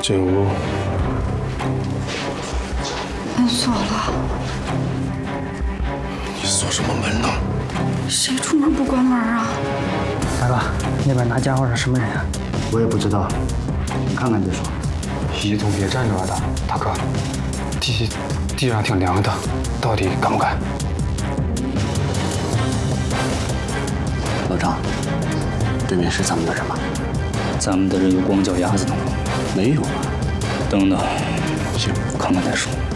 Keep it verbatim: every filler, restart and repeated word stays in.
进屋。 门锁了。 你锁什么门呢？ 谁出门不关门啊？ 大哥，那边拿家伙是什么人啊？ 我也不知道，你看看再说。 你总别站着了，大哥，地地上挺凉的，到底敢不敢？ 老张，对面是咱们的人吗？ 咱们的人有光脚丫子的吗？ 没有啊。 等等， 行， 看看再说。